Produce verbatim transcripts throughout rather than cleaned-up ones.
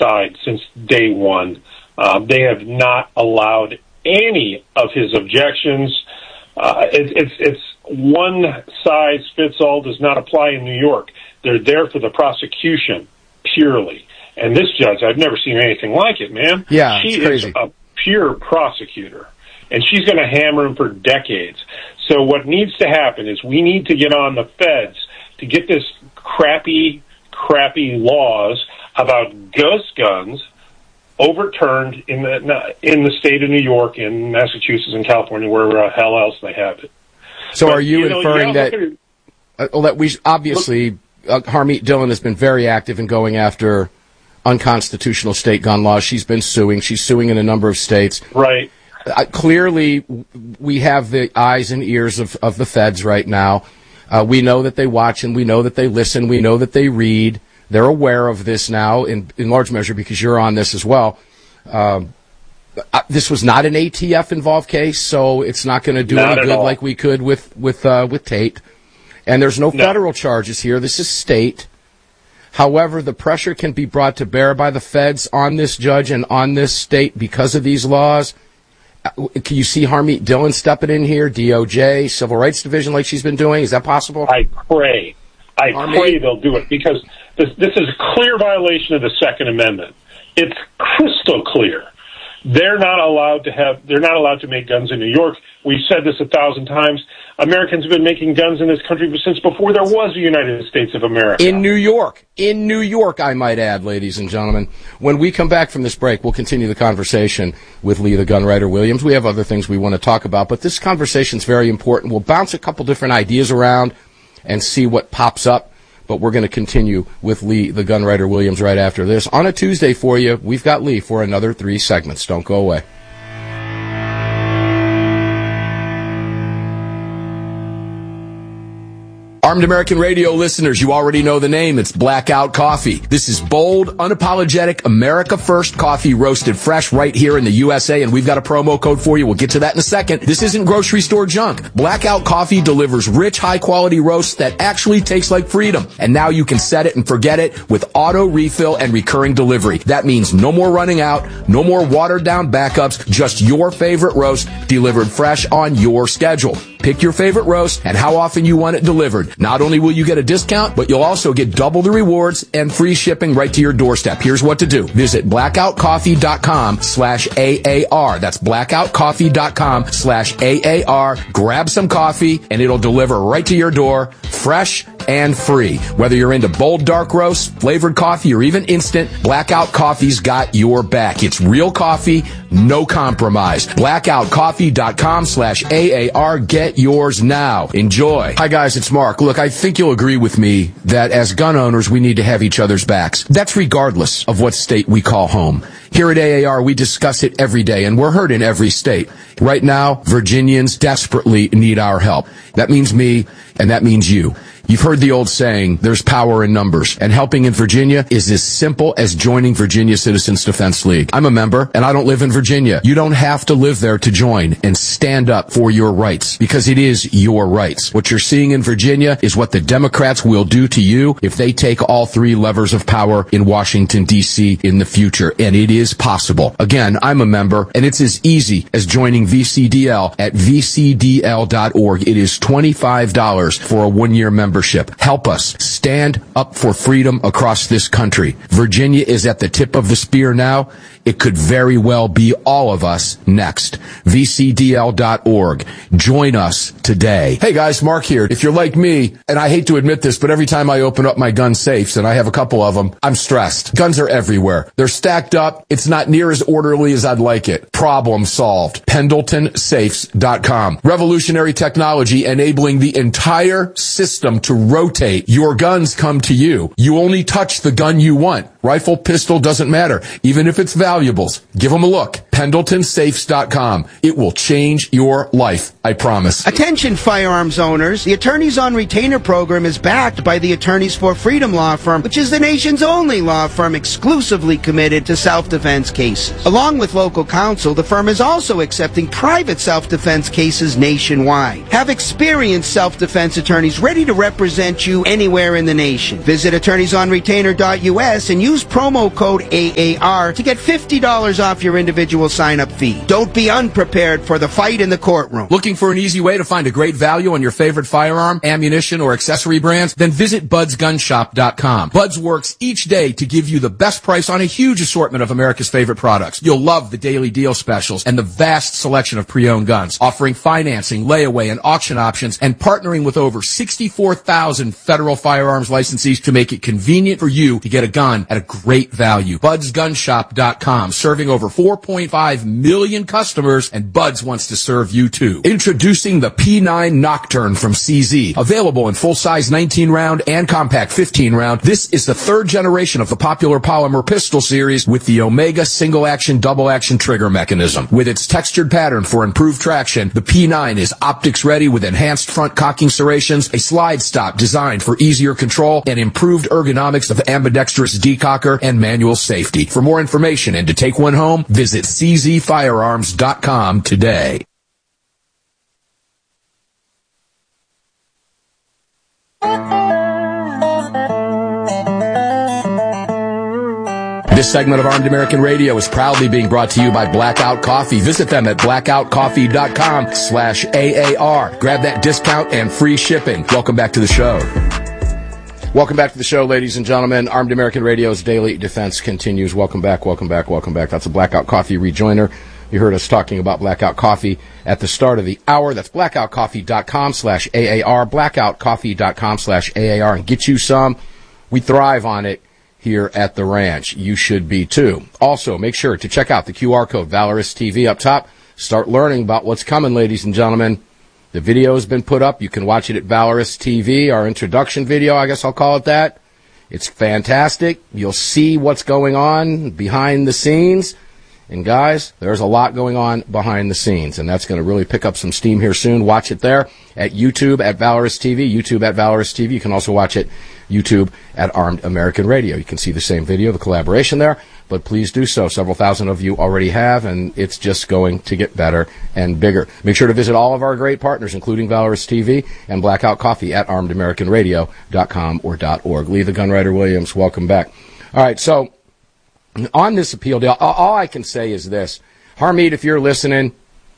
side since day one. Uh, they have not allowed any of his objections. Uh, it, it's, it's one size fits all does not apply in New York. They're there for the prosecution purely. And this judge, I've never seen anything like it, man. Yeah, she it's crazy. is a pure prosecutor, and she's going to hammer him for decades. So what needs to happen is we need to get on the feds to get this crappy, crappy laws about ghost guns overturned in the in the state of New York, in Massachusetts, and California, where uh, hell else they have it. So but, are you, you know, inferring yeah, that, uh, well, that we obviously uh, Harmeet Dillon has been very active in going after unconstitutional state gun laws. She's been suing. She's suing in a number of states. Right. Uh, clearly, we have the eyes and ears of, of the feds right now. Uh, we know that they watch and we know that they listen. We know that they read. They're aware of this now in, in large measure because you're on this as well. Um, uh, this was not an A T F-involved case, so it's not going to do Not any at good all. like we could with, with, uh, with Tate. And there's no, No. federal charges here. This is state. However, the pressure can be brought to bear by the feds on this judge and on this state because of these laws. Can you see Harmeet Dillon stepping in here, D O J, Civil Rights Division, like she's been doing? Is that possible? I pray. I Harmeet? pray they'll do it, because this, this is a clear violation of the Second Amendment. It's crystal clear. They're not allowed to have. They're not allowed to make guns in New York. We've said this a thousand times. Americans have been making guns in this country since before there was a United States of America. In New York. In New York, I might add, ladies and gentlemen. When we come back from this break, we'll continue the conversation with Lee the Gunwriter Williams. We have other things we want to talk about, but this conversation is very important. We'll bounce a couple different ideas around and see what pops up, but we're going to continue with Lee the Gunwriter Williams right after this. On a Tuesday for you, we've got Lee for another three segments. Don't go away. Armed American Radio listeners, you already know the name. It's Blackout Coffee. This is bold, unapologetic, America First coffee roasted fresh right here in the U S A, and we've got a promo code for you. We'll get to that in a second. This isn't grocery store junk. Blackout Coffee delivers rich, high-quality roasts that actually taste like freedom. And now you can set it and forget it with auto refill and recurring delivery. That means no more running out, no more watered-down backups, just your favorite roast delivered fresh on your schedule. Pick your favorite roast and how often you want it delivered. Not only will you get a discount, but you'll also get double the rewards and free shipping right to your doorstep. Here's what to do. Visit blackoutcoffee.com slash AAR. That's blackoutcoffee.com slash AAR. Grab some coffee and it'll deliver right to your door, fresh and free. Whether you're into bold dark roast, flavored coffee, or even instant, Blackout Coffee's got your back. It's real coffee, no compromise. blackoutcoffee.com slash AAR. Get yours now. Enjoy. Hi guys, it's Mark. Look, I think you'll agree with me that as gun owners, we need to have each other's backs. That's regardless of what state we call home. Here at A A R, we discuss it every day, and we're heard in every state. Right now, Virginians desperately need our help. That means me, and that means you. You've heard the old saying, there's power in numbers, and helping in Virginia is as simple as joining Virginia Citizens Defense League. I'm a member, and I don't live in Virginia. You don't have to live there to join and stand up for your rights, because it is your rights. What you're seeing in Virginia is what the Democrats will do to you if they take all three levers of power in Washington, D C in the future, and it is possible. Again, I'm a member, and it's as easy as joining V C D L at v c d l dot org. It is twenty-five dollars for a one-year membership. Help us stand up for freedom across this country. Virginia is at the tip of the spear now. It could very well be all of us next. v c d l dot org. Join us today. Hey guys, Mark here. If you're like me, and I hate to admit this, but every time I open up my gun safes, and I have a couple of them, I'm stressed. Guns are everywhere. They're stacked up. It's not near as orderly as I'd like it. Problem solved. Pendleton Safes dot com. Revolutionary technology enabling the entire system to rotate. Your guns come to you. You only touch the gun you want. Rifle, pistol, doesn't matter. Even if it's valuables. Give them a look. Pendleton Safes dot com. It will change your life. I promise. Attention firearms owners. The Attorneys on Retainer program is backed by the Attorneys for Freedom law firm, which is the nation's only law firm exclusively committed to self-defense cases. Along with local counsel, the firm is also accepting private self-defense cases nationwide. Have experienced self-defense attorneys ready to represent represent you anywhere in the nation. Visit attorneys on retainer dot U S and use promo code A A R to get fifty dollars off your individual sign-up fee. Don't be unprepared for the fight in the courtroom. Looking for an easy way to find a great value on your favorite firearm, ammunition, or accessory brands? Then visit buds gun shop dot com. Buds works each day to give you the best price on a huge assortment of America's favorite products. You'll love the daily deal specials and the vast selection of pre-owned guns, offering financing, layaway, and auction options, and partnering with over sixty-four thousand federal firearms licensees to make it convenient for you to get a gun at a great value. buds gun shop dot com, serving over four point five million customers, and Buds wants to serve you too. Introducing the P nine Nocturne from C Z. Available in full-size nineteen round and compact fifteen round, this is the third generation of the popular polymer pistol series with the Omega single-action, double-action trigger mechanism. With its textured pattern for improved traction, the P nine is optics-ready with enhanced front cocking serrations, a slide stop designed for easier control, and improved ergonomics of ambidextrous decocker and manual safety. For more information and to take one home, visit c z firearms dot com today. This segment of Armed American Radio is proudly being brought to you by Blackout Coffee. Visit them at blackout coffee dot com slash A A R. Grab that discount and free shipping. Welcome back to the show. Welcome back to the show, ladies and gentlemen. Armed American Radio's Daily Defense continues. Welcome back, welcome back, welcome back. That's a Blackout Coffee rejoiner. You heard us talking about Blackout Coffee at the start of the hour. That's blackout coffee dot com slash A A R, blackout coffee dot com slash A A R, and get you some. We thrive on it here at the ranch. You should be too. Also, make sure to check out the Q R code, Valorous T V up top. Start learning about what's coming, ladies and gentlemen. The video has been put up. You can watch it at Valorous T V, our introduction video, I guess I'll call it that. It's fantastic. You'll see what's going on behind the scenes. And guys, there's a lot going on behind the scenes, and that's going to really pick up some steam here soon. Watch it there at YouTube at Valorous T V, YouTube at Valorous T V. You can also watch it YouTube at Armed American Radio. You can see the same video, the collaboration there, but please do so. Several thousand of you already have, and it's just going to get better and bigger. Make sure to visit all of our great partners, including Valorous T V and Blackout Coffee at armed american radio dot com or .org. Lee the Gunwriter Williams, welcome back. All right, so on this appeal deal, all I can say is this. Harmeet, if you're listening,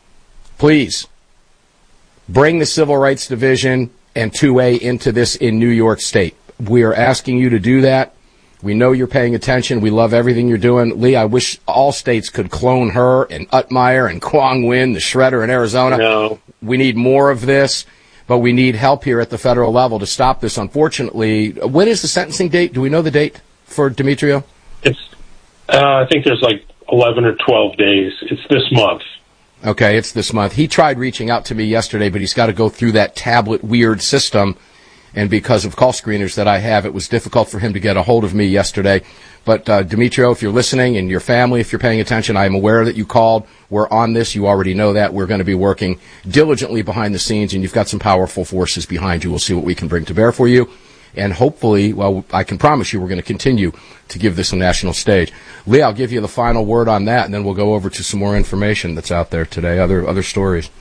please bring the Civil Rights Division and two A into this in New York State. We are asking you to do that. We know you're paying attention. We love everything you're doing. Lee, I wish all states could clone her and Utmeyer and Quang Nguyen, the shredder in Arizona. No. We need more of this, but we need help here at the federal level to stop this, unfortunately. When is the sentencing date? Do we know the date for Demetrio? It's Uh, I think there's like eleven or twelve days. It's this month. Okay, it's this month. He tried reaching out to me yesterday, but he's got to go through that tablet weird system. And because of call screeners that I have, it was difficult for him to get a hold of me yesterday. But, uh, Demetrio, if you're listening, and your family, if you're paying attention, I am aware that you called. We're on this. You already know that. We're going to be working diligently behind the scenes, and you've got some powerful forces behind you. We'll see what we can bring to bear for you. And hopefully, well, I can promise you we're going to continue to give this a national stage. Lee, I'll give you the final word on that, and then we'll go over to some more information that's out there today, other other stories.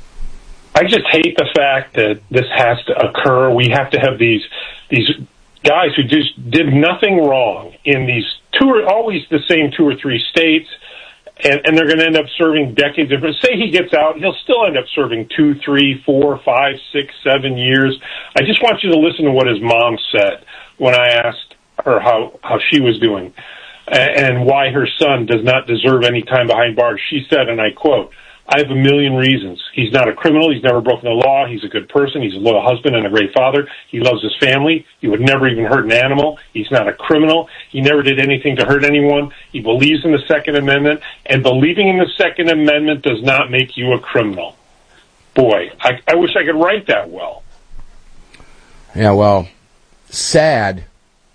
I just hate the fact that this has to occur. We have to have these these guys who just did nothing wrong in these two or always the same two or three states, and, and they're going to end up serving decades. If say he gets out, he'll still end up serving two, three, four, five, six, seven years. I just want you to listen to what his mom said when I asked her how, how she was doing and why her son does not deserve any time behind bars. She said, and I quote, "I have a million reasons. He's not a criminal. He's never broken the law. He's a good person. He's a loyal husband and a great father. He loves his family. He would never even hurt an animal. He's not a criminal. He never did anything to hurt anyone. He believes in the Second Amendment, and believing in the Second Amendment does not make you a criminal." Boy, I, I wish I could write that well. Yeah, well, sad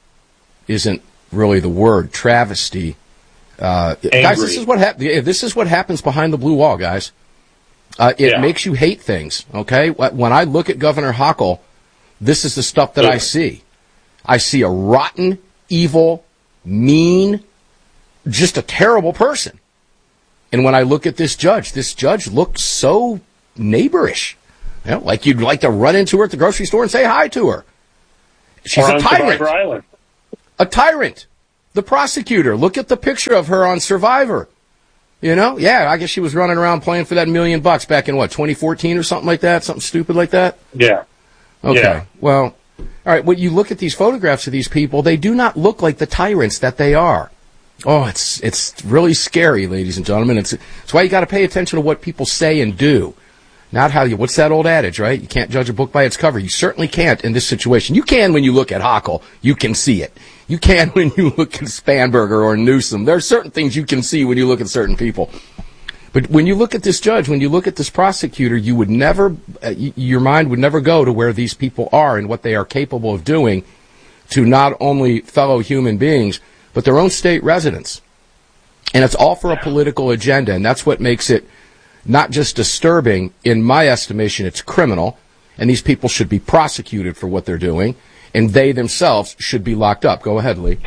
isn't really the word. Travesty. Uh, guys, this is what hap- This is what happens behind the blue wall, guys. Uh, it yeah. makes you hate things. Okay, when I look at Governor Hochul, this is the stuff that yeah. I see. I see a rotten, evil, mean, just a terrible person. And when I look at this judge, this judge looked so neighborish, you know, like you'd like to run into her at the grocery store and say hi to her. She's or a on tyrant. Survivor Island. A tyrant. The prosecutor. Look at the picture of her on Survivor. You know? Yeah, I guess she was running around playing for that million bucks back in, what, twenty fourteen or something like that? Something stupid like that? Yeah. Okay. Yeah. Well, all right, when you look at these photographs of these people, they do not look like the tyrants that they are. Oh, it's it's really scary, ladies and gentlemen. It's, it's why you got to pay attention to what people say and do. Not how you, what's that old adage, right? You can't judge a book by its cover. You certainly can't in this situation. You can when you look at Hochul. You can see it. You can when you look at Spanberger or Newsom. There are certain things you can see when you look at certain people. But when you look at this judge, when you look at this prosecutor, you would never, uh, y- your mind would never go to where these people are and what they are capable of doing to not only fellow human beings, but their own state residents. And it's all for a political agenda, and that's what makes it not just disturbing. In my estimation, it's criminal, and these people should be prosecuted for what they're doing, and they themselves should be locked up. Go ahead, Lee.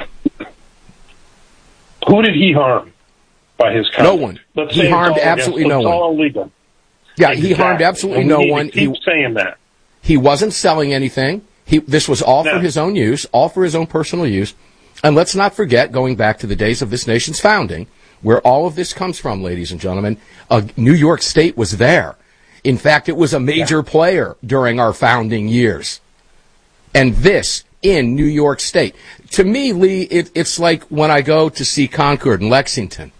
Who did he harm by his conduct? No one. Let's He say harmed it's all absolutely against, no it's one. all illegal. Yeah, Exactly. he harmed absolutely And no we need one. to keep He, saying that. he wasn't selling anything. He, this was all No. for his own use, all for his own personal use. And let's not forget, going back to the days of this nation's founding, where all of this comes from, ladies and gentlemen, uh, New York State was there. In fact, it was a major yeah. player during our founding years. And this in New York State. To me, Lee, it, it's like when I go to see Concord and Lexington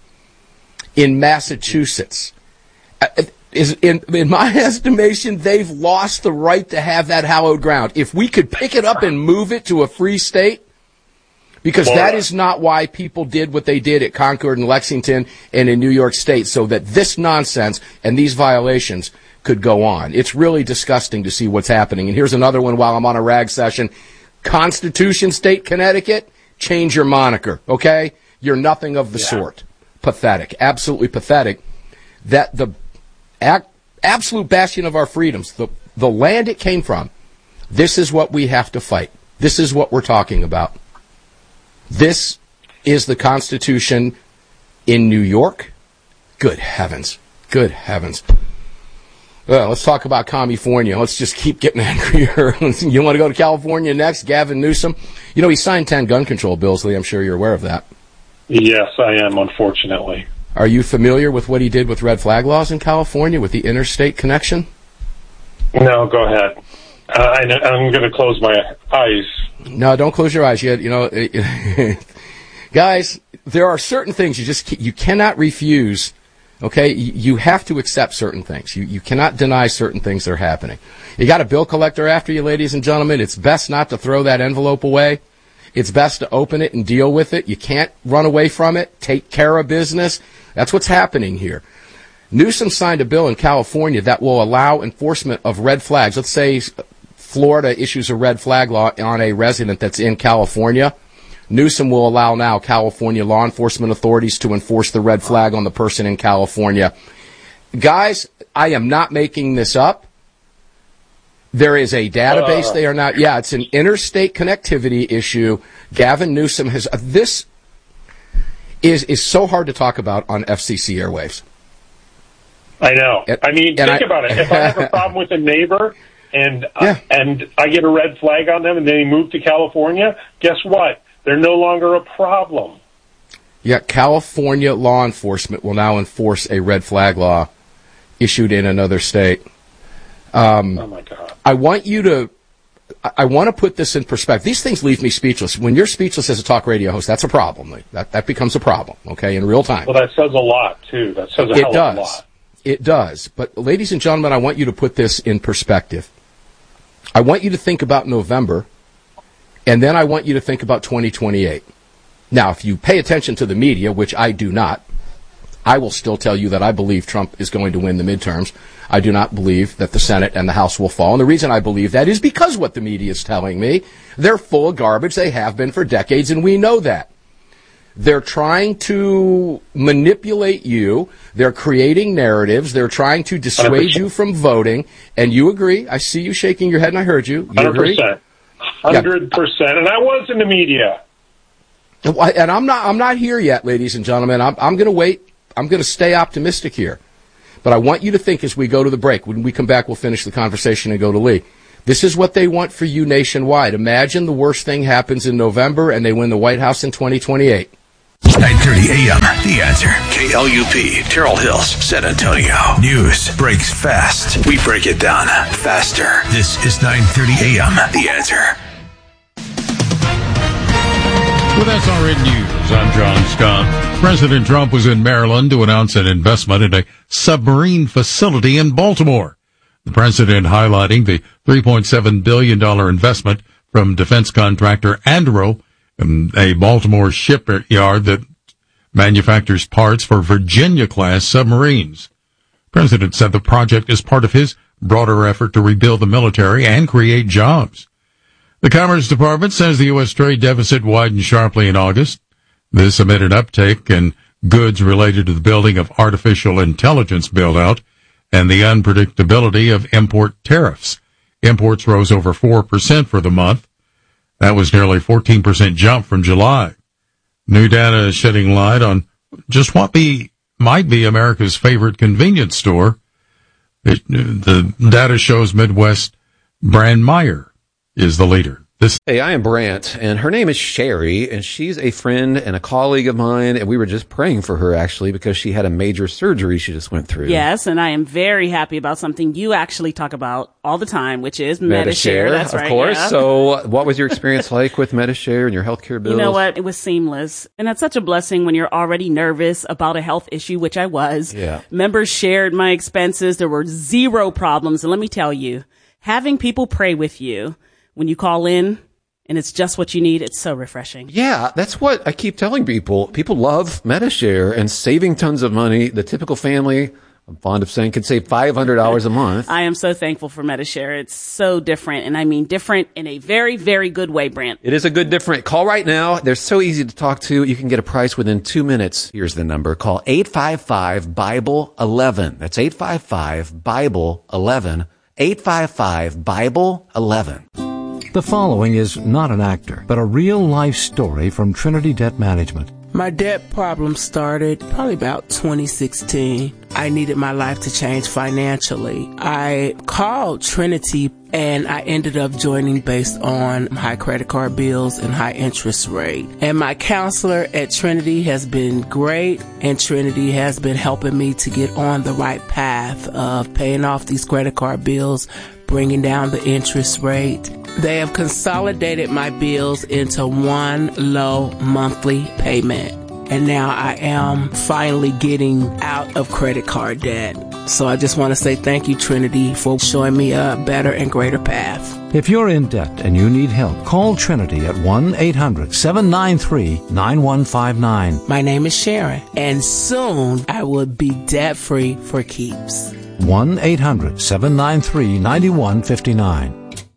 in Massachusetts. Uh, is in, in my estimation, they've lost the right to have that hallowed ground. If we could pick it up and move it to a free state, because Well, that is not why people did what they did at Concord and Lexington and in New York State, so that this nonsense and these violations could go on. It's really disgusting to see what's happening. And here's another one while I'm on a rag session. Constitution State, Connecticut, change your moniker, okay? You're nothing of the yeah. sort. Pathetic, absolutely pathetic. That the ac- absolute bastion of our freedoms, the, the land it came from, this is what we have to fight. This is what we're talking about. This is the Constitution in New York. Good heavens. Good heavens. Well, let's talk about California. Let's just keep getting angrier. You want to go to California next? Gavin Newsom. You know, he signed ten gun control bills, Lee. I'm sure you're aware of that. Yes, I am, unfortunately. Are you familiar with what he did with red flag laws in California with the interstate connection? No, go ahead. Uh, I, I'm going to close my eyes. No, don't close your eyes yet. You know, guys, there are certain things you just you cannot refuse. Okay, you have to accept certain things. You you cannot deny certain things that are happening. You got a bill collector after you, ladies and gentlemen. It's best not to throw that envelope away. It's best to open it and deal with it. You can't run away from it. Take care of business. That's what's happening here. Newsom signed a bill in California that will allow enforcement of red flags. Let's say Florida issues a red flag law on a resident that's in California. Newsom will allow now California law enforcement authorities to enforce the red flag on the person in California. Guys, I am not making this up. There is a database uh, they are not. Yeah, it's an interstate connectivity issue. Gavin Newsom has. Uh, this is is so hard to talk about on F C C airwaves. I know. And, I mean, think I, about it. If I have a problem with a neighbor and yeah. uh, and I get a red flag on them and they move to California, guess what? They're no longer a problem. Yeah, California law enforcement will now enforce a red flag law issued in another state. Um, oh, my God. I want you to, I want to put this in perspective. These things leave me speechless. When you're speechless as a talk radio host, that's a problem. That, that becomes a problem, okay, in real time. Well, that says a lot, too. That says a it hell does. of a lot. It does. But, ladies and gentlemen, I want you to put this in perspective. I want you to think about November, and then I want you to think about twenty twenty-eight. Now, if you pay attention to the media, which I do not, I will still tell you that I believe Trump is going to win the midterms. I do not believe that the Senate and the House will fall. And the reason I believe that is because what the media is telling me. They're full of garbage. They have been for decades, and we know that. They're trying to manipulate you. They're creating narratives. They're trying to dissuade one hundred percent you from voting. And you agree. I see you shaking your head, and I heard you. You one hundred percent. agree? one hundred percent. Yeah. And I was in the media. And I'm not, I'm not here yet, ladies and gentlemen. I'm, I'm going to wait. I'm going to stay optimistic here. But I want you to think as we go to the break. When we come back, we'll finish the conversation and go to Lee. This is what they want for you nationwide. Imagine the worst thing happens in November and they win the White House in twenty twenty-eight. nine thirty a.m. The Answer. K L U P, Terrell Hills, San Antonio. News breaks fast. We break it down faster. This is nine thirty a.m. The Answer. With S R N News, I'm John Scott. President Trump was in Maryland to announce an investment in a submarine facility in Baltimore. The president highlighting the three point seven billion dollars investment from defense contractor Anduril, a Baltimore shipyard that manufactures parts for Virginia-class submarines. The president said the project is part of his broader effort to rebuild the military and create jobs. The Commerce Department says the U S trade deficit widened sharply in August. This amid an uptake in goods related to the building of artificial intelligence build-out and the unpredictability of import tariffs. Imports rose over four percent for the month. That was nearly fourteen percent jump from July. New data is shedding light on just what be, might be America's favorite convenience store. It, the data shows Midwest brand Meijer is the leader. This Hey, I am Brant, and her name is Sherry, and she's a friend and a colleague of mine, and we were just praying for her, actually, because she had a major surgery she just went through. Yes, and I am very happy about something you actually talk about all the time, which is Medi-Share. Medi-Share, That's of right, course. yeah. So what was your experience like with Medi-Share and your healthcare bills? You know what? It was seamless. And that's such a blessing when you're already nervous about a health issue, which I was. Yeah. Members shared my expenses. There were zero problems. And let me tell you, having people pray with you when you call in, and it's just what you need, it's so refreshing. Yeah, that's what I keep telling people. People love Medi-Share and saving tons of money. The typical family, I'm fond of saying, can save five hundred dollars a month. I am so thankful for Medi-Share. It's so different, and I mean different in a very, very good way, Brant. It is a good different. Call right now. They're so easy to talk to. You can get a price within two minutes. Here's the number. Call eight five five, Bible eleven. That's eight five five, Bible eleven. eight five five, Bible eleven. The following is not an actor, but a real-life story from Trinity Debt Management. My debt problem started probably about twenty sixteen. I needed my life to change financially. I called Trinity and I ended up joining based on high credit card bills and high interest rate. And my counselor at Trinity has been great, and Trinity has been helping me to get on the right path of paying off these credit card bills, bringing down the interest rate. They have consolidated my bills into one low monthly payment. And now I am finally getting out of credit card debt. So I just want to say thank you, Trinity, for showing me a better and greater path. If you're in debt and you need help, call Trinity at one eight hundred, seven nine three, nine one five nine. My name is Sharon, and soon I will be debt-free for keeps. one eight hundred, seven nine three, nine one five nine.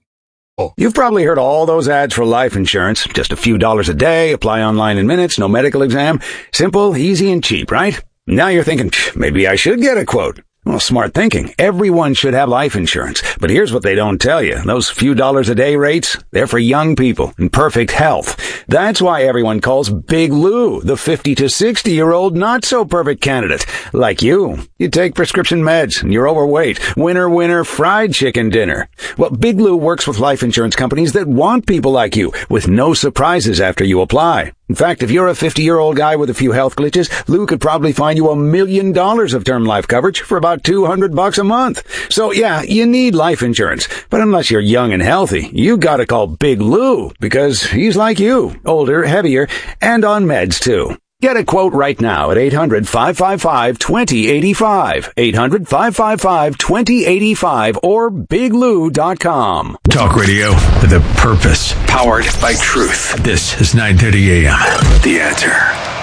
You've probably heard all those ads for life insurance. Just a few dollars a day, apply online in minutes, no medical exam. Simple, easy, and cheap, right? Now you're thinking, maybe I should get a quote. Well, smart thinking. Everyone should have life insurance. But here's what they don't tell you. Those few dollars a day rates, they're for young people in perfect health. That's why everyone calls Big Lou the fifty to sixty year old not so perfect candidate. Like you. You take prescription meds and you're overweight. Winner, winner, fried chicken dinner. Well, Big Lou works with life insurance companies that want people like you with no surprises after you apply. In fact, if you're a fifty-year-old guy with a few health glitches, Lou could probably find you a million dollars of term life coverage for about two hundred bucks a month. So yeah, you need life insurance. But unless you're young and healthy, you gotta call Big Lou because he's like you, older, heavier, and on meds too. Get a quote right now at eight hundred, five five five, two zero eight five, eight hundred, five five five, two zero eight five, or big lou dot com. Talk radio with a purpose, powered by truth. This is nine thirty a.m. The Answer.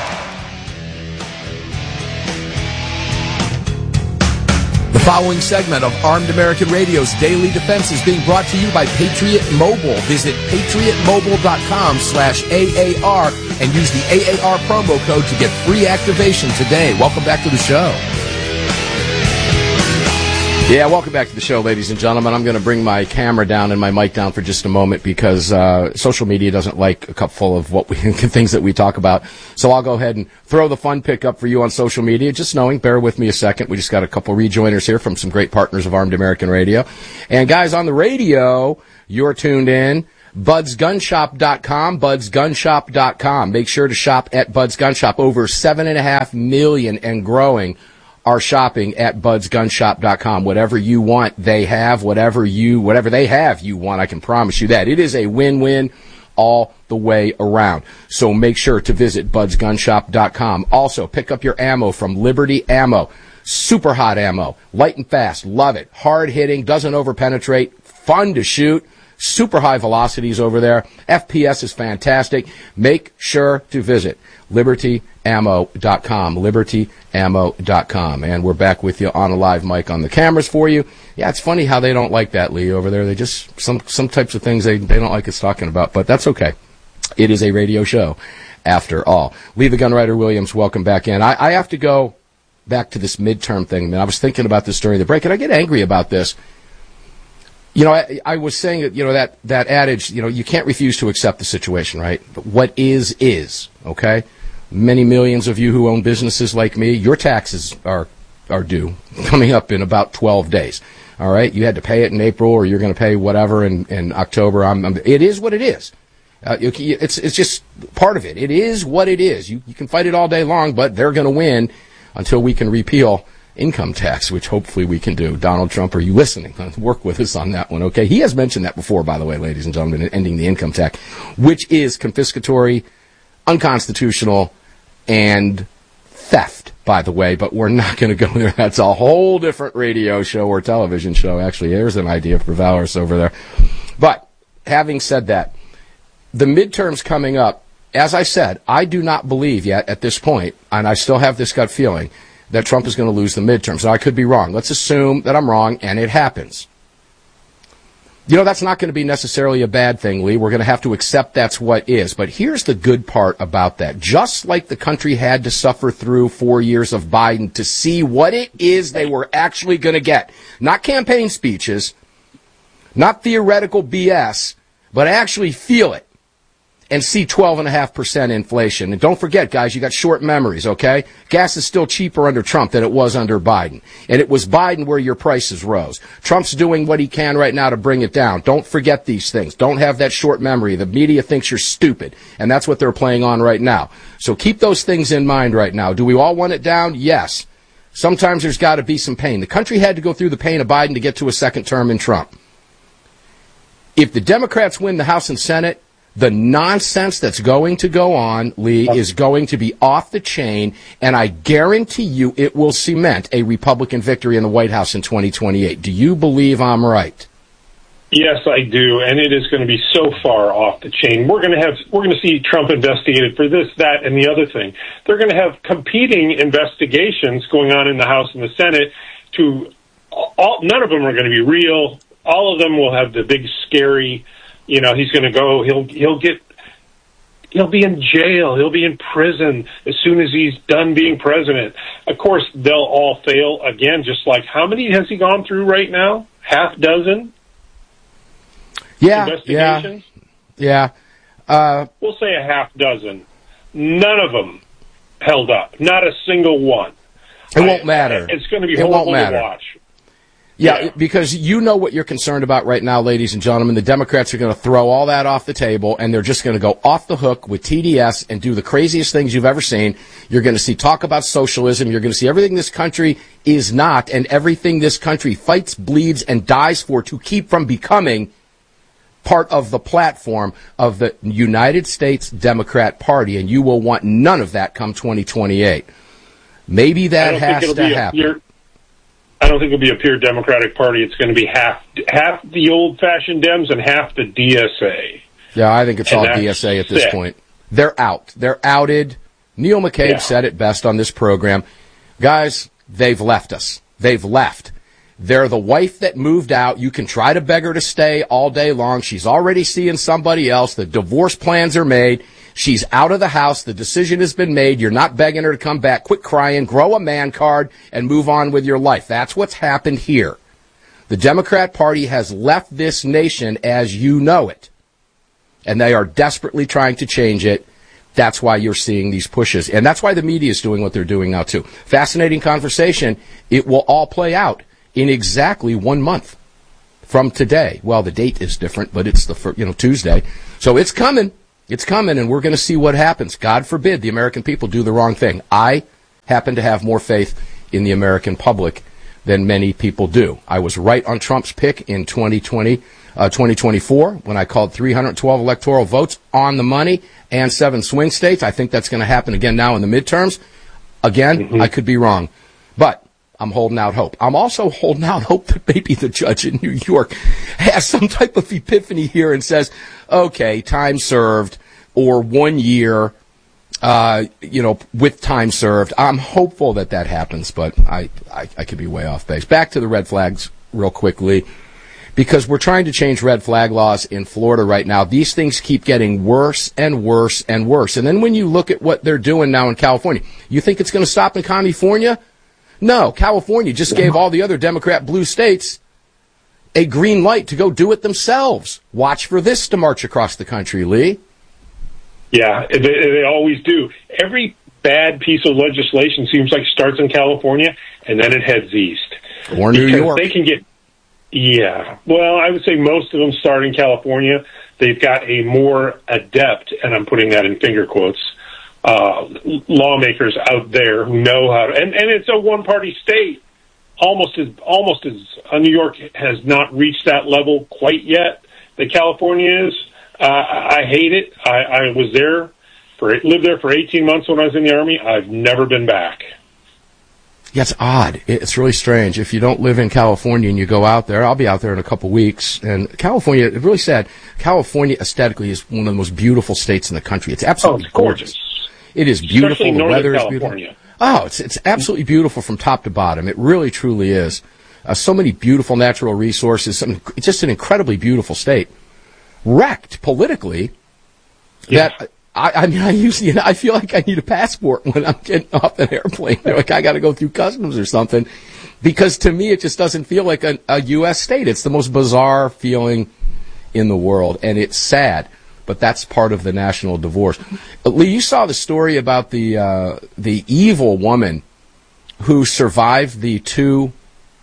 The following segment of Armed American Radio's Daily Defense is being brought to you by Patriot Mobile. Visit patriot mobile dot com slash A A R and use the A A R promo code to get free activation today. Welcome back to the show. Yeah, welcome back to the show, ladies and gentlemen. I'm going to bring my camera down and my mic down for just a moment because uh, social media doesn't like a cup full of what we things that we talk about. So I'll go ahead and throw the fun pick up for you on social media. Just knowing, bear with me a second. We just got a couple rejoiners here from some great partners of Armed American Radio. And guys, on the radio, you're tuned in. Buds Gun Shop dot com, Buds Gun Shop dot com. Make sure to shop at Buds Gun Shop. Over seven and a half million and growing are shopping at Buds Gun Shop dot com. Whatever you want, they have. Whatever you, whatever they have, you want. I can promise you that. It is a win-win all the way around. So make sure to visit Buds Gun Shop dot com. Also, pick up your ammo from Liberty Ammo. Super hot ammo. Light and fast. Love it. Hard hitting. Doesn't over-penetrate. Fun to shoot. Super high velocities over there. F P S is fantastic. Make sure to visit Liberty Ammo dot com. Liberty Ammo dot com. And we're back with you on a live mic on the cameras for you. Yeah, it's funny how they don't like that, Lee, over there. They just, some some types of things they, they don't like us talking about, but that's okay. It is a radio show, after all. Lee the Gunwriter Williams, welcome back in. I, I have to go back to this midterm thing, man. I was thinking about this during the break, and I get angry about this. You know, I, I was saying that, you know, that, that adage, you know, you can't refuse to accept the situation, right? But what is, is, okay? Many millions of you who own businesses like me, your taxes are, are due, coming up in about twelve days, all right? You had to pay it in April, or you're going to pay whatever in, in October. I'm, I'm, it is what it is. Uh, you, it's, it's just part of it. It is what it is. You, you can fight it all day long, but they're going to win until we can repeal income tax, which hopefully we can do. Donald Trump, are you listening? Work with us on that one, okay? He has mentioned that before, by the way, ladies and gentlemen, ending the income tax, which is confiscatory, unconstitutional, and theft, by the way, but we're not going to go there. That's a whole different radio show or television show. Actually, there's an idea for Valorous over there. But having said that, the midterms coming up, as I said, I do not believe yet at this point, and I still have this gut feeling, that Trump is going to lose the midterms. Now, I could be wrong. Let's assume that I'm wrong, and it happens. You know, that's not going to be necessarily a bad thing, Lee. We're going to have to accept that's what is. But here's the good part about that. Just like the country had to suffer through four years of Biden to see what it is they were actually going to get. Not campaign speeches, not theoretical B S, but actually feel it. And see twelve point five percent inflation. And don't forget, guys, you got short memories, okay? Gas is still cheaper under Trump than it was under Biden. And it was Biden where your prices rose. Trump's doing what he can right now to bring it down. Don't forget these things. Don't have that short memory. The media thinks you're stupid. And that's what they're playing on right now. So keep those things in mind right now. Do we all want it down? Yes. Sometimes there's got to be some pain. The country had to go through the pain of Biden to get to a second term in Trump. If the Democrats win the House and Senate, the nonsense that's going to go on, Lee, is going to be off the chain, and I guarantee you it will cement a Republican victory in the White House in twenty twenty-eight. Do you believe I'm right? Yes, I do, and it is going to be so far off the chain. We're going to have we're going to see Trump investigated for this, that, and the other thing. They're going to have competing investigations going on in the House and the Senate. To all, none of them are going to be real. All of them will have the big scary. You know, he's going to go, he'll he'll get, he'll be in jail, he'll be in prison as soon as he's done being president. Of course, they'll all fail again, just like, how many has he gone through right now? Half dozen? Yeah, investigations? Yeah, yeah. Uh, we'll say a half dozen. None of them held up. Not a single one. It won't I, matter. It's going to be it horrible won't matter. to watch. Yeah, yeah, because you know what you're concerned about right now, ladies and gentlemen. The Democrats are going to throw all that off the table, and they're just going to go off the hook with T D S and do the craziest things you've ever seen. You're going to see talk about socialism. You're going to see everything this country is not and everything this country fights, bleeds, and dies for to keep from becoming part of the platform of the United States Democrat Party, and you will want none of that come twenty twenty-eight. Maybe that has to happen. I don't think it'll be a pure Democratic Party. It's going to be half half the old-fashioned Dems and half the D S A. Yeah, I think it's and all D S A at this sick. point. They're out. They're outed. Neil McCabe yeah. said it best on this program. Guys, they've left us. They've left. They're the wife that moved out. You can try to beg her to stay all day long. She's already seeing somebody else. The divorce plans are made. She's out of the house. The decision has been made. You're not begging her to come back. Quit crying. Grow a man card and move on with your life. That's what's happened here. The Democrat Party has left this nation as you know it, and they are desperately trying to change it. That's why you're seeing these pushes, and that's why the media is doing what they're doing now, too. Fascinating conversation. It will all play out in exactly one month from today. Well, the date is different, but it's the fir- you know Tuesday. So it's coming. It's coming, and we're going to see what happens. God forbid the American people do the wrong thing. I happen to have more faith in the American public than many people do. I was right on Trump's pick in twenty twenty, uh, twenty twenty-four when I called three hundred twelve electoral votes on the money and seven swing states. I think that's going to happen again now in the midterms. Again, mm-hmm. I could be wrong, but I'm holding out hope. I'm also holding out hope that maybe the judge in New York has some type of epiphany here and says, okay, time served or one year, uh, you know, with time served. I'm hopeful that that happens, but I, I, I could be way off base. Back to the red flags real quickly, because we're trying to change red flag laws in Florida right now. These things keep getting worse and worse and worse. And then when you look at what they're doing now in California, you think it's going to stop in California? No, California just gave all the other Democrat blue states a green light to go do it themselves. Watch for this to march across the country, Lee. Yeah, they, they always do. Every bad piece of legislation seems like starts in California and then it heads east. Or New because York. They can get, yeah. Well, I would say most of them start in California. They've got a more adept, and I'm putting that in finger quotes, uh, lawmakers out there who know how to, and, and it's a one-party state. Almost as, almost as uh, New York has not reached that level quite yet that California is. Uh, I hate it. I, I was there for lived there for eighteen months when I was in the Army. I've never been back. Yeah, it's odd. It's really strange. If you don't live in California and you go out there, I'll be out there in a couple weeks. And California, it's really sad. California aesthetically is one of the most beautiful states in the country. It's absolutely oh, it's gorgeous. gorgeous. It is beautiful. Especially the weather is beautiful. California. Oh, it's it's absolutely beautiful from top to bottom. It really, truly is. Uh, so many beautiful natural resources. Some, it's just an incredibly beautiful state. Wrecked politically. Yeah. That I, I mean, I usually I feel like I need a passport when I'm getting off an airplane. They're like I got to go through customs or something, because to me it just doesn't feel like a, a U S state. It's the most bizarre feeling in the world, and it's sad. But that's part of the national divorce. Lee, you saw the story about the uh, the evil woman who survived the two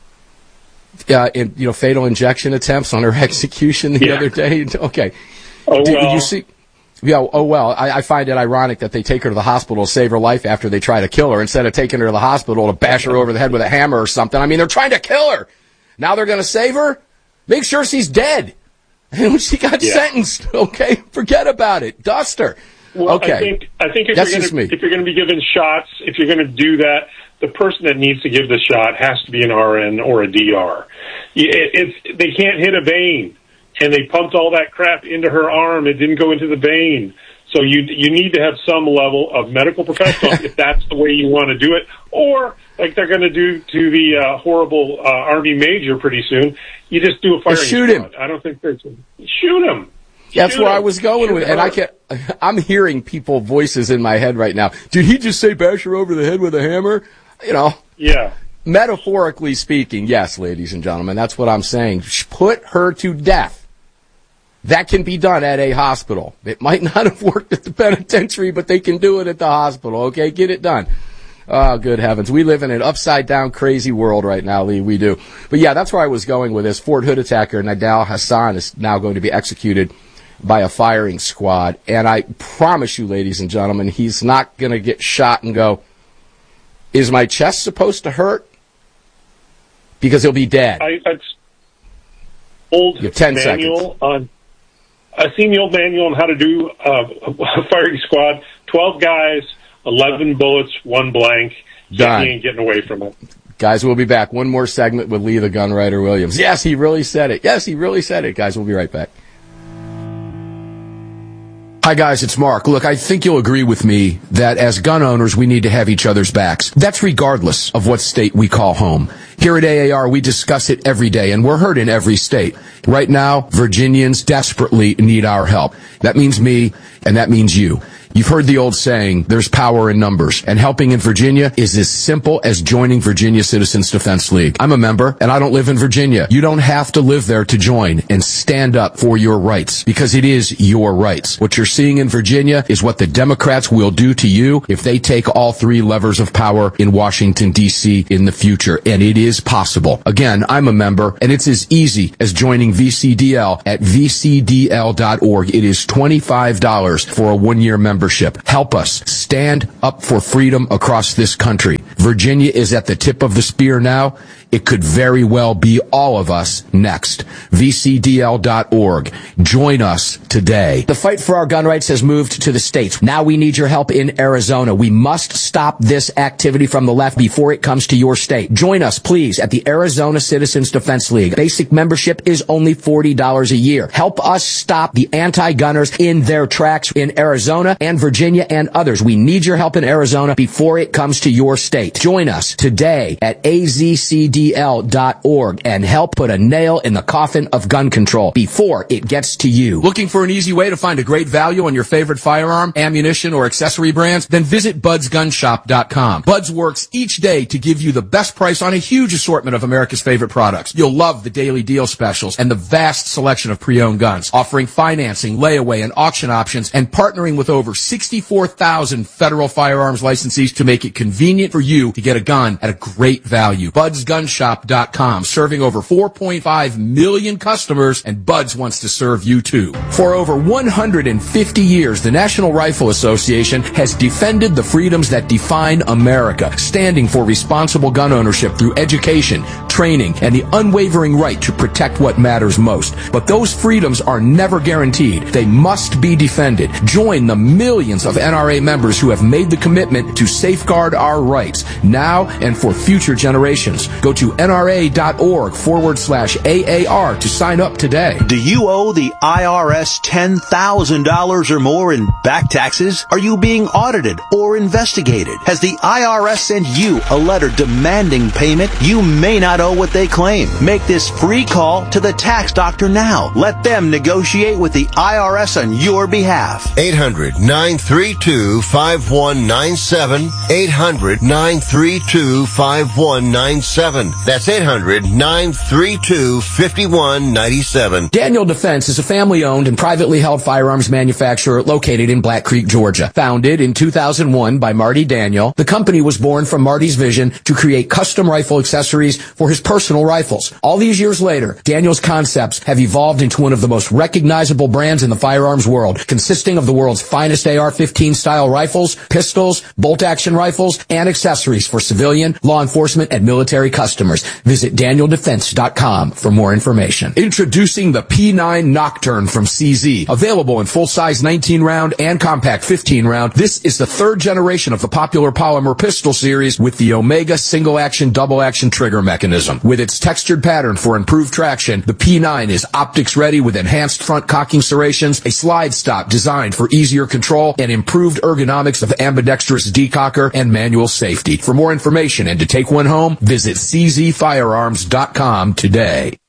uh, in, you know fatal injection attempts on her execution the yeah. other day. Okay, oh did, well. did you see? Yeah, oh well. I, I find it ironic that they take her to the hospital to save her life after they try to kill her, instead of taking her to the hospital to bash her over the head with a hammer or something. I mean, they're trying to kill her. Now they're going to save her? Make sure she's dead. And when she got yeah. sentenced, okay, forget about it. Dust her. Well, okay. I think I think if That's you're just gonna, me. if you're going to be given shots, if you're going to do that, the person that needs to give the shot has to be an R N or a D R. It, it's they can't hit a vein, and they pumped all that crap into her arm. It didn't go into the vein. So you you need to have some level of medical professional if that's the way you want to do it, or like they're going to do to the uh, horrible uh, Army major pretty soon. You just do a firing shoot squad. him. I don't think there's a, shoot him. That's shoot where him. I was going shoot with, and I can't. I'm hearing people voices in my head right now. Did he just say bash her over the head with a hammer? You know. Yeah. Metaphorically speaking, yes, ladies and gentlemen, that's what I'm saying. Put her to death. That can be done at a hospital. It might not have worked at the penitentiary, but they can do it at the hospital, okay? Get it done. Oh, good heavens. We live in an upside-down, crazy world right now, Lee. We do. But, yeah, that's where I was going with this. Fort Hood attacker Nidal Hassan is now going to be executed by a firing squad. And I promise you, ladies and gentlemen, he's not going to get shot and go, is my chest supposed to hurt? Because he'll be dead. I, I old you have ten manual seconds. on. I've seen the old manual on how to do uh, a firing squad. Twelve guys, eleven bullets, one blank. Done. He ain't getting away from it. Guys, we'll be back. One more segment with Lee the Gunwriter Williams. Yes, he really said it. Yes, he really said it. Guys, we'll be right back. Hi, guys, it's Mark. Look, I think you'll agree with me that as gun owners, we need to have each other's backs. That's regardless of what state we call home. Here at A A R, we discuss it every day, and we're heard in every state. Right now, Virginians desperately need our help. That means me, and that means you. You've heard the old saying, there's power in numbers, and helping in Virginia is as simple as joining Virginia Citizens Defense League. I'm a member, and I don't live in Virginia. You don't have to live there to join and stand up for your rights, because it is your rights. What you're seeing in Virginia is what the Democrats will do to you if they take all three levers of power in Washington, D C in the future, and it is possible. Again, I'm a member, and it's as easy as joining V C D L at v c d l dot org. It is twenty-five dollars for a one-year membership. Help us stand up for freedom across this country. Virginia is at the tip of the spear now. It could very well be all of us next. v c d l dot org. Join us today. The fight for our gun rights has moved to the states. Now we need your help in Arizona. We must stop this activity from the left before it comes to your state. Join us, please, at the Arizona Citizens Defense League. Basic membership is only forty dollars a year. Help us stop the anti-gunners in their tracks in Arizona and Virginia and others. We need your help in Arizona before it comes to your state. Join us today at a z c d l dot org and help put a nail in the coffin of gun control before it gets to you. Looking for an easy way to find a great value on your favorite firearm, ammunition, or accessory brands? Then visit buds gun shop dot com. Buds works each day to give you the best price on a huge assortment of America's favorite products. You'll love the daily deal specials and the vast selection of pre-owned guns, offering financing, layaway, and auction options, and partnering with over sixty-four thousand federal firearms licensees to make it convenient for you to get a gun at a great value. buds gun shop dot com, serving over four point five million customers, and Buds wants to serve you too. For over one hundred fifty years, the National Rifle Association has defended the freedoms that define America, standing for responsible gun ownership through education, training, and the unwavering right to protect what matters most. But those freedoms are never guaranteed. They must be defended. Join the millions of N R A members who have made the commitment to safeguard our rights now and for future generations. Go to N R A dot org forward slash A A R to sign up today. Do you owe the I R S ten thousand dollars or more in back taxes? Are you being audited or investigated? Has the I R S sent you a letter demanding payment? You may not owe what they claim. Make this free call to the tax doctor now. Let them negotiate with the I R S on your behalf. eight hundred nine three two five one nine seven. eight hundred nine three two five one nine seven. That's eight hundred nine three two five one nine seven. Daniel Defense is a family-owned and privately held firearms manufacturer located in Black Creek, Georgia. Founded in two thousand one by Marty Daniel, the company was born from Marty's vision to create custom rifle accessories for his personal rifles. All these years later, Daniel's concepts have evolved into one of the most recognizable brands in the firearms world, consisting of the world's finest A R fifteen style rifles, pistols, bolt-action rifles, and accessories for civilian, law enforcement, and military customers. Visit daniel defense dot com for more information. Introducing the P nine Nocturne from C Z. Available in full-size nineteen round and compact fifteen round, this is the third generation of the popular polymer pistol series with the Omega single-action, double-action trigger mechanism. With its textured pattern for improved traction, the P nine is optics-ready with enhanced front cocking serrations, a slide stop designed for easier control, and improved ergonomics of ambidextrous decocker and manual safety. For more information and to take one home, visit c z firearms dot com today.